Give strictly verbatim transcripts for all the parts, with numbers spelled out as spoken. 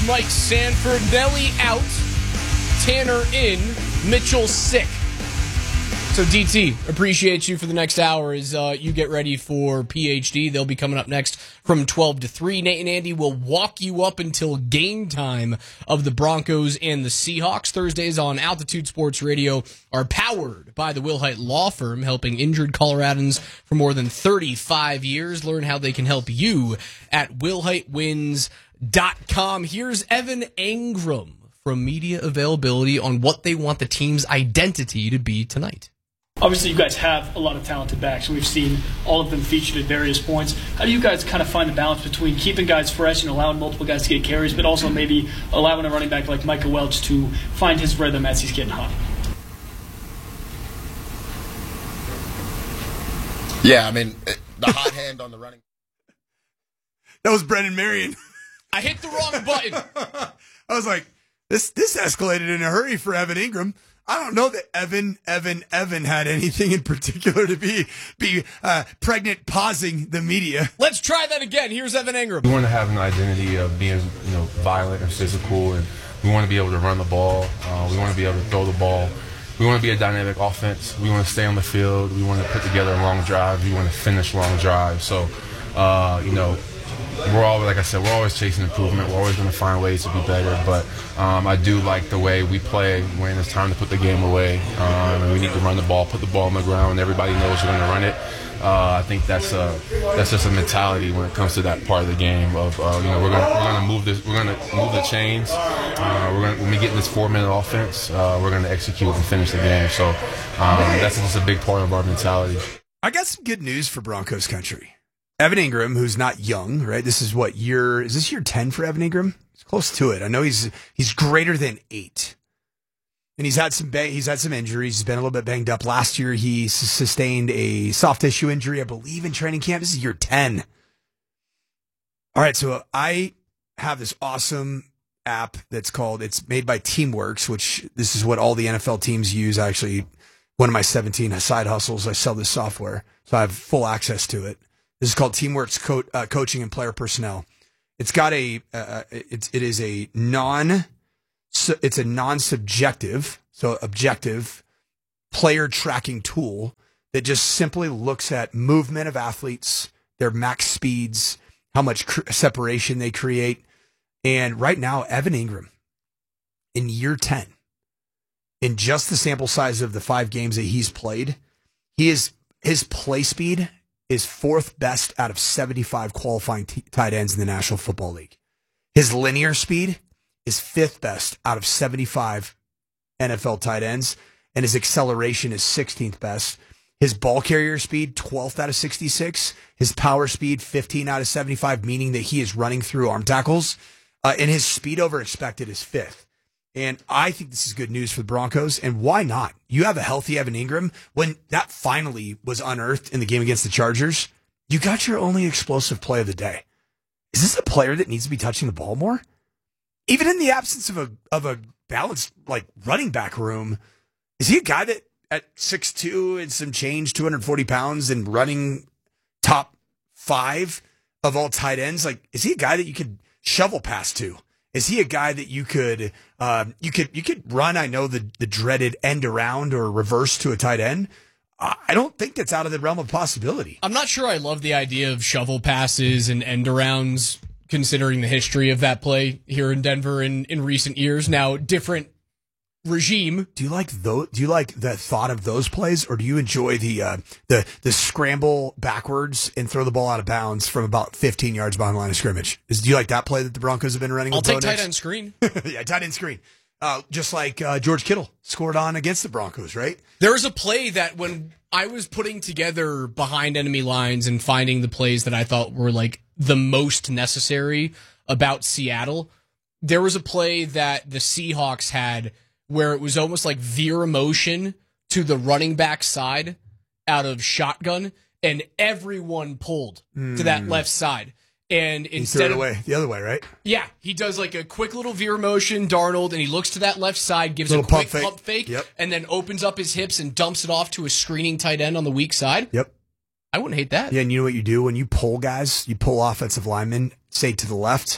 Mike Sanford, Nelly out, Tanner in, Mitchell sick. So, D T, appreciate you for the next hour as uh, you get ready for P H D. They'll be coming up next from twelve to three. Nate and Andy will walk you up until game time of the Broncos and the Seahawks. Thursdays on Altitude Sports Radio are powered by the Wilhite Law Firm, helping injured Coloradans for more than thirty-five years. Learn how they can help you at wilhite wins dot com. Here's Evan Engram from Media Availability on what they want the team's identity to be tonight. Obviously, you guys have a lot of talented backs. We've seen all of them featured at various points. How do you guys kind of find the balance between keeping guys fresh and allowing multiple guys to get carries, but also maybe allowing a running back like Micah Welch to find his rhythm as he's getting hot? Yeah, I mean, the hot hand on the running. That was Brendan Marion. I hit the wrong button. I was like, this this escalated in a hurry for Evan Engram. I don't know that Evan, Evan, Evan had anything in particular to be be uh, pregnant pausing the media. Let's try that again. Here's Evan Engram. We want to have an identity of being, you know, violent and physical, and we want to be able to run the ball. Uh, we want to be able to throw the ball. We want to be a dynamic offense. We want to stay on the field. We want to put together long drives. We want to finish long drives. So, uh, you know, we're always, like I said, we're always chasing improvement. We're always going to find ways to be better. But um, I do like the way we play when it's time to put the game away. Um, and we need to run the ball, put the ball on the ground. Everybody knows we're going to run it. Uh, I think that's a that's just a mentality when it comes to that part of the game. Of uh, you know, we're going we're going to move this, we're going to move the chains. Uh, we're going to when we get in this four minute offense, uh, we're going to execute and finish the game. So um, that's just a big part of our mentality. I got some good news for Broncos country. Evan Engram, who's not young, right? This is what year, is this year ten for Evan Engram? He's close to it. I know he's he's greater than eight. And he's had some ba- he's had some injuries. He's been a little bit banged up. Last year, he s- sustained a soft tissue injury, I believe, in training camp. This is year ten. All right, so I have this awesome app that's called, it's made by Teamworks, which this is what all the N F L teams use. Actually, one of my seventeen side hustles, I sell this software, so I have full access to it. This is called Teamworks Co- uh, Coaching and Player Personnel. It's got a, uh, it's, it is a non, it's a non-subjective, so objective player tracking tool that just simply looks at movement of athletes, their max speeds, how much cr- separation they create. And right now, Evan Engram, in year ten, in just the sample size of the five games that he's played, he is, his play speed is fourth best out of seventy-five qualifying t- tight ends in the National Football League. His linear speed is fifth best out of seventy-five N F L tight ends, and his acceleration is sixteenth best. His ball carrier speed, twelfth out of sixty-six. His power speed, fifteen out of seventy-five, meaning that he is running through arm tackles. Uh, and his speed over expected is fifth. And I think this is good news for the Broncos. And why not? You have a healthy Evan Engram. When that finally was unearthed in the game against the Chargers, you got your only explosive play of the day. Is this a player that needs to be touching the ball more? Even in the absence of a of a balanced like running back room, is he a guy that at six two and some change, two hundred forty pounds, and running top five of all tight ends? Like, is he a guy that you could shovel pass to? Is he a guy that you could uh, you could you could run? I know the the dreaded end around or reverse to a tight end. I don't think that's out of the realm of possibility. I'm not sure I love the idea of shovel passes and end arounds, considering the history of that play here in Denver in, in recent years. Now, different regime. Do you like those? Do you like the thought of those plays, or do you enjoy the uh, the the scramble backwards and throw the ball out of bounds from about fifteen yards behind the line of scrimmage? Is do you like that play that the Broncos have been running? I'll with take Bo tight Nix? end screen. Yeah, tight end screen. Uh, just like uh, George Kittle scored on against the Broncos, right? There was a play that when I was putting together behind enemy lines and finding the plays that I thought were like the most necessary about Seattle, there was a play that the Seahawks had where it was almost like veer motion to the running back side out of shotgun, and everyone pulled mm. to that left side. And he instead threw it away the other way, right? Yeah, he does like a quick little veer motion, Darnold, and he looks to that left side, gives little a quick pump fake, pump fake yep. and then opens up his hips and dumps it off to a screening tight end on the weak side. Yep. I wouldn't hate that. Yeah, and you know what you do when you pull guys? You pull offensive linemen, say to the left.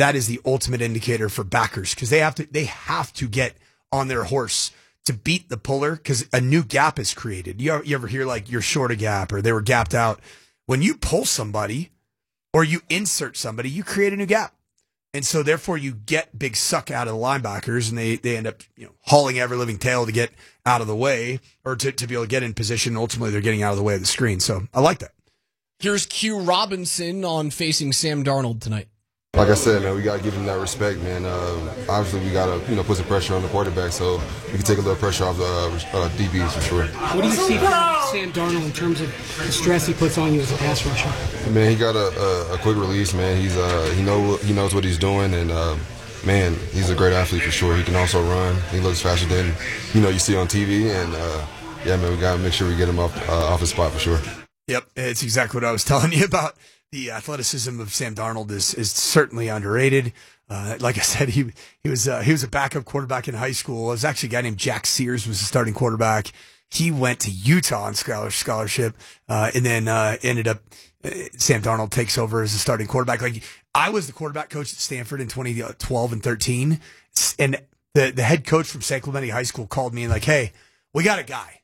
that is the ultimate indicator for backers because they have to they have to get on their horse to beat the puller because a new gap is created. You ever, you ever hear like you're short a gap or they were gapped out? When you pull somebody or you insert somebody, you create a new gap. And so therefore you get big suck out of the linebackers and they, they end up, you know, hauling every living tail to get out of the way or to, to be able to get in position. Ultimately, they're getting out of the way of the screen. So I like that. Here's Q Robinson on facing Sam Darnold tonight. Like I said, man, we got to give him that respect, man. Uh, obviously, we got to, you know, put some pressure on the quarterback so we can take a little pressure off the uh, uh, D Bs for sure. What do you see from Sam Darnold in terms of the stress he puts on you as a pass rusher? Man, he got a, a, a quick release, man. He's uh, he know he knows what he's doing, and uh, man, he's a great athlete for sure. He can also run. He looks faster than you know you see on T V, and uh, yeah, man, we got to make sure we get him off uh, off his spot for sure. Yep, it's exactly what I was telling you about. The athleticism of Sam Darnold is is certainly underrated. Uh, like I said, he he was uh, he was a backup quarterback in high school. It was actually a guy named Jack Sears was the starting quarterback. He went to Utah on scholarship, uh, and then uh, ended up uh, Sam Darnold takes over as the starting quarterback. Like I was the quarterback coach at Stanford in twenty twelve and thirteen, and the the head coach from San Clemente High School called me and like, hey, we got a guy.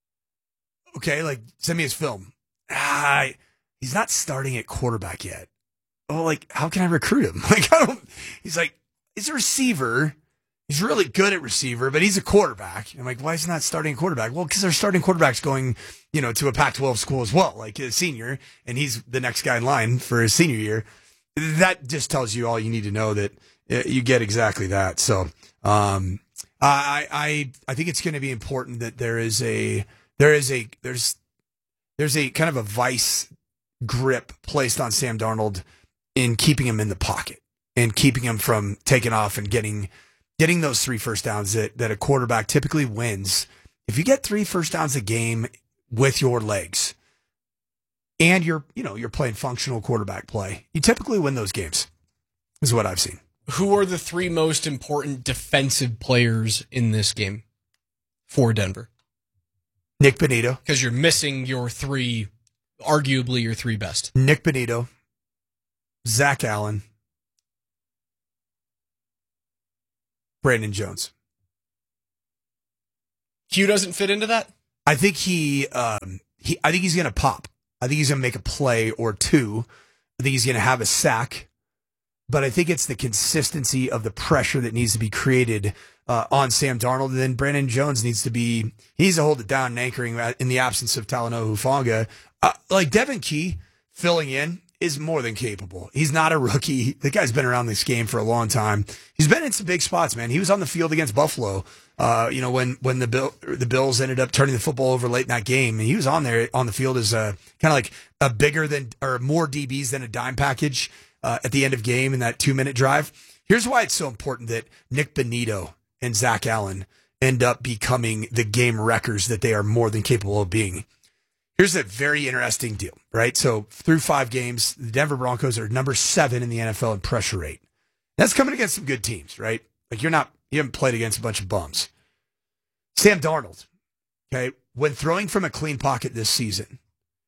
Okay, like send me his film. Ah. He's not starting at quarterback yet. Oh, like, how can I recruit him? Like, I don't, he's like, he's a receiver. He's really good at receiver, but he's a quarterback. I'm like, why is he not starting at quarterback? Well, because our starting quarterback's going, you know, to a Pac twelve school as well, like a senior, and he's the next guy in line for his senior year. That just tells you all you need to know that you get exactly that. So, um, I, I, I think it's going to be important that there is a, there is a, there's, there's a kind of a vice grip placed on Sam Darnold in keeping him in the pocket and keeping him from taking off and getting getting those three first downs that, that a quarterback typically wins. If you get three first downs a game with your legs and you're, you know, you're playing functional quarterback play, you typically win those games, is what I've seen. Who are the three most important defensive players in this game for Denver? Nick Bonito. Because you're missing your three arguably your three best. Nick Bonito, Zach Allen, Brandon Jones. Q doesn't fit into that? I think he, um, he I think he's going to pop. I think he's going to make a play or two. I think he's going to have a sack. But I think it's the consistency of the pressure that needs to be created uh, on Sam Darnold. And then Brandon Jones needs to be, he needs to hold it down and anchoring in the absence of Talanoa Hufanga. Uh, like Devin Key filling in is more than capable. He's not a rookie. The guy's been around this game for a long time. He's been in some big spots, man. He was on the field against Buffalo. Uh, you know, when, when the Bill, the Bills ended up turning the football over late in that game, and he was on there on the field as a kind of like a bigger than, or more D Bs than a dime package, uh, at the end of game in that two minute drive. Here's why it's so important that Nick Bonito and Zach Allen end up becoming the game wreckers that they are more than capable of being. Here's a very interesting deal, right? So through five games, the Denver Broncos are number seven in the N F L in pressure rate. That's coming against some good teams, right? Like you're not, you haven't played against a bunch of bums. Sam Darnold, okay, when throwing from a clean pocket this season,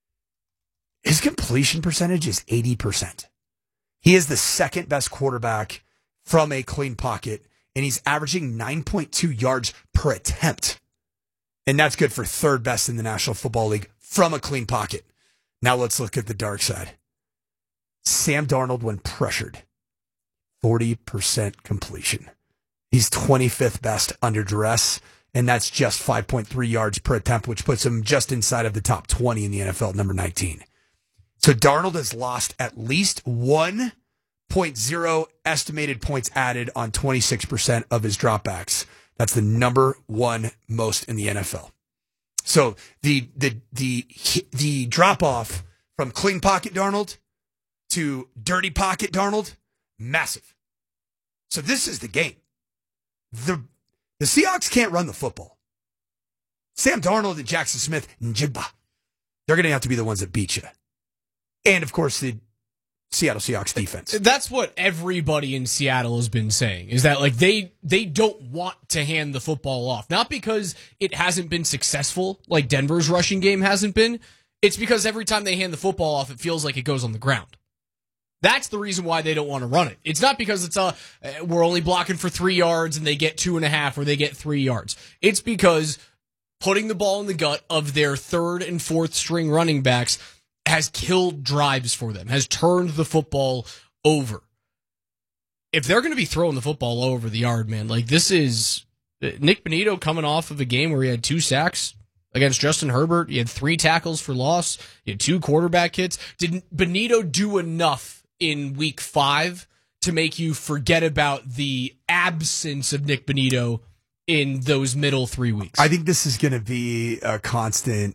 his completion percentage is eighty percent. He is the second best quarterback from a clean pocket, and he's averaging nine point two yards per attempt. And that's good for third best in the National Football League from a clean pocket. Now let's look at the dark side. Sam Darnold, when pressured, forty percent completion. He's twenty-fifth best under duress, and that's just five point three yards per attempt, which puts him just inside of the top twenty in the N F L, number nineteen. So Darnold has lost at least one point oh estimated points added on twenty-six percent of his dropbacks. That's the number one most in the N F L. So the the the the drop off from clean pocket Darnold to dirty pocket Darnold, massive. So this is the game. The the Seahawks can't run the football. Sam Darnold and Jackson Smith, Njigba, they're going to have to be the ones that beat you. And of course the Seattle Seahawks defense. That's what everybody in Seattle has been saying, is that like they they don't want to hand the football off. Not because it hasn't been successful, like Denver's rushing game hasn't been. It's because every time they hand the football off, it feels like it goes on the ground. That's the reason why they don't want to run it. It's not because it's a we're only blocking for three yards and they get two and a half or they get three yards. It's because putting the ball in the gut of their third and fourth string running backs has killed drives for them, has turned the football over. If they're going to be throwing the football all over the yard, man, like this is Nick Bonitto coming off of a game where he had two sacks against Justin Herbert. He had three tackles for loss. He had two quarterback hits. Did Bonitto do enough in week five to make you forget about the absence of Nick Bonitto in those middle three weeks? I think this is going to be a constant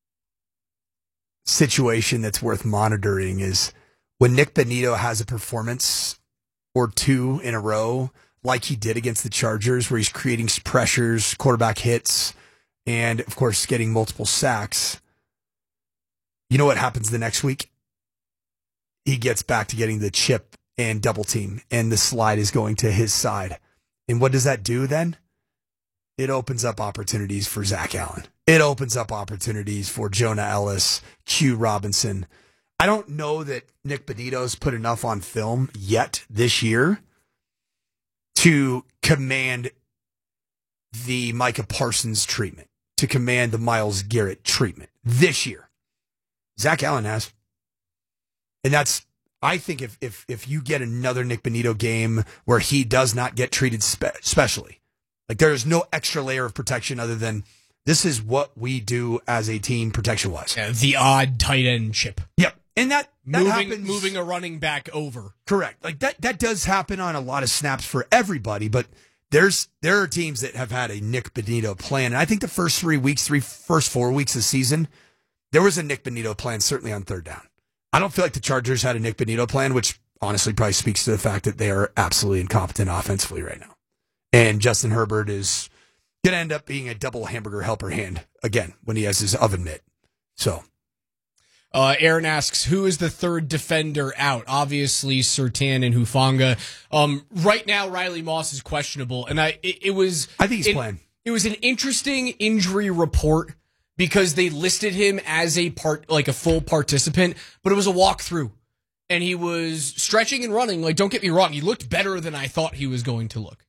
situation that's worth monitoring is when Nick Bonitto has a performance or two in a row, like he did against the Chargers, where he's creating pressures, quarterback hits, and, of course, getting multiple sacks. You know what happens the next week? He gets back to getting the chip and double team, and the slide is going to his side. And what does that do then? It opens up opportunities for Zach Allen. It opens up opportunities for Jonah Ellis, Q Robinson. I don't know that Nick Bonitto's put enough on film yet this year to command the Micah Parsons treatment, to command the Myles Garrett treatment this year. Zach Allen has. And that's, I think if, if, if you get another Nick Bonitto game where he does not get treated spe- specially, like there is no extra layer of protection other than this is what we do as a team protection-wise. Yeah, the odd tight end chip. Yep. And that, that moving, happens. Moving a running back over. Correct. Like that, that does happen on a lot of snaps for everybody, but there's, there are teams that have had a Nick Bonitto plan. And I think the first three weeks, three, first four weeks of the season, there was a Nick Bonitto plan, certainly on third down. I don't feel like the Chargers had a Nick Bonitto plan, which honestly probably speaks to the fact that they are absolutely incompetent offensively right now. And Justin Herbert is going to end up being a double hamburger helper hand again when he has his oven mitt. So, uh, Aaron asks, who is the third defender out? Obviously, Surtain and Hufanga. Um, right now, Riley Moss is questionable, and I it, it was I think he's it, playing. It was an interesting injury report because they listed him as a part, like a full participant, but it was a walkthrough, and he was stretching and running. Like, don't get me wrong, he looked better than I thought he was going to look.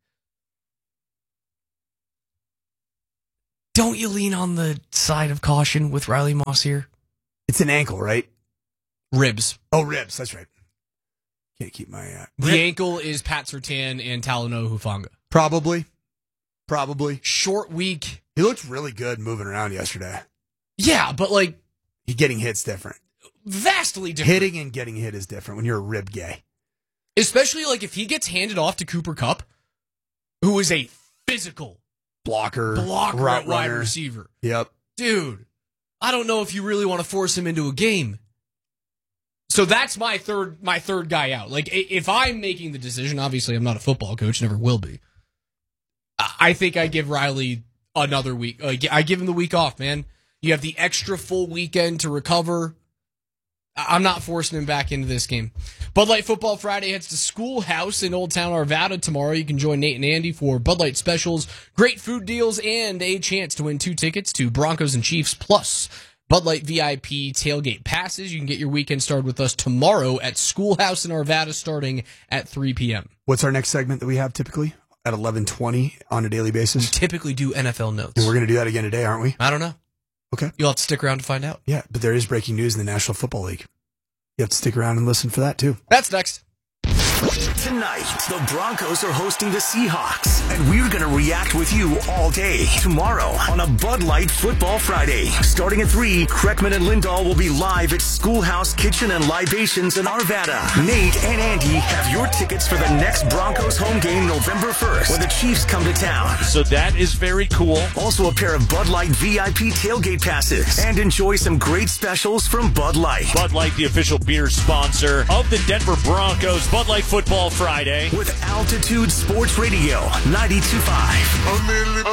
Don't you lean on the side of caution with Riley Moss here? It's an ankle, right? Ribs. Oh, ribs. That's right. Can't keep my... Uh, the rib. ankle is Pat Surtain and Talanoa Hufanga. Probably. Probably. Short week. He looked really good moving around yesterday. Yeah, but like... He getting hit's different. Vastly different. Hitting and getting hit is different when you're a rib gay. Especially like if he gets handed off to Cooper Kupp, who is a physical... Blocker. Blocker at wide receiver. Yep. Dude, I don't know if you really want to force him into a game. So that's my third my third guy out. Like, if I'm making the decision, obviously I'm not a football coach, never will be. I think I give Riley another week. I give him the week off, man. You have the extra full weekend to recover. I'm not forcing him back into this game. Bud Light Football Friday heads to Schoolhouse in Old Town Arvada tomorrow. You can join Nate and Andy for Bud Light specials, great food deals, and a chance to win two tickets to Broncos and Chiefs, plus Bud Light V I P tailgate passes. You can get your weekend started with us tomorrow at Schoolhouse in Arvada starting at three p.m. What's our next segment that we have typically at eleven twenty on a daily basis? We typically do N F L notes. And we're going to do that again today, aren't we? I don't know. Okay. You'll have to stick around to find out. Yeah, but there is breaking news in the National Football League. You have to stick around and listen for that, too. That's next. Tonight, the Broncos are hosting the Seahawks, and we're going to react with you all day. Tomorrow on a Bud Light Football Friday. Starting at three, Kreckman and Lindahl will be live at Schoolhouse Kitchen and Libations in Arvada. Nate and Andy have your tickets for the next Broncos home game November first when the Chiefs come to town. So that is very cool. Also a pair of Bud Light V I P tailgate passes, and enjoy some great specials from Bud Light. Bud Light, the official beer sponsor of the Denver Broncos. Bud Light Football Friday. With Altitude Sports Radio, ninety-two point five.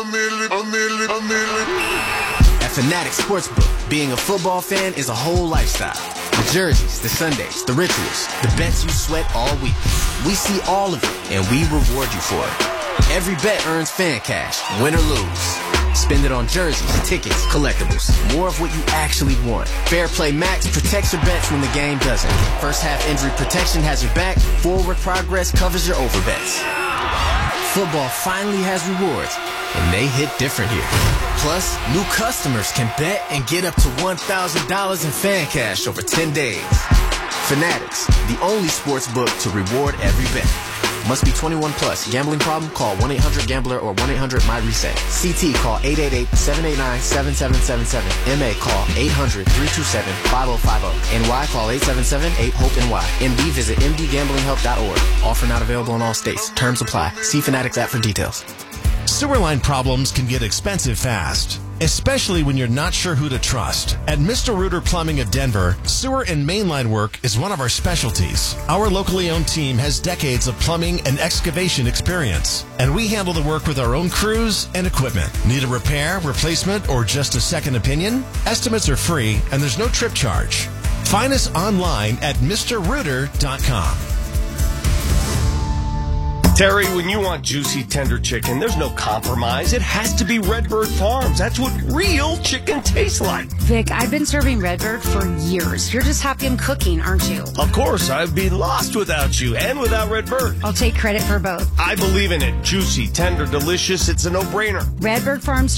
At Fanatic Sportsbook, being a football fan is a whole lifestyle. The jerseys, the Sundays, the rituals, the bets you sweat all week. We see all of it, and we reward you for it. Every bet earns fan cash, win or lose. Spend it on jerseys, tickets, collectibles. More of what you actually want. Fair Play Max protects your bets when the game doesn't. First half injury protection has your back. Forward progress covers your over bets. Football finally has rewards, and they hit different here. Plus, new customers can bet and get up to one thousand dollars in fan cash over ten days. Fanatics, the only sports book to reward every bet. Must be twenty-one plus. Gambling problem? Call one eight hundred gambler or one eight hundred my reset. C T call eight eight eight, seven eight nine, seven seven seven seven. M A call eight hundred, three two seven, five oh five oh. N Y call eight seven seven, eight hope N Y. M D visit m d gambling help dot org. Offer not available in all states. Terms apply. See Fanatics app for details. Sewer line problems can get expensive fast, especially when you're not sure who to trust. At Mister Reuter Plumbing of Denver, sewer and mainline work is one of our specialties. Our locally owned team has decades of plumbing and excavation experience, and we handle the work with our own crews and equipment. Need a repair, replacement, or just a second opinion? Estimates are free, and there's no trip charge. Find us online at mister reuter dot com. Terry, when you want juicy, tender chicken, there's no compromise. It has to be Redbird Farms. That's what real chicken tastes like. Vic, I've been serving Redbird for years. You're just happy I'm cooking, aren't you? Of course, I'd be lost without you and without Redbird. I'll take credit for both. I believe in it. Juicy, tender, delicious. It's a no-brainer. Redbird Farms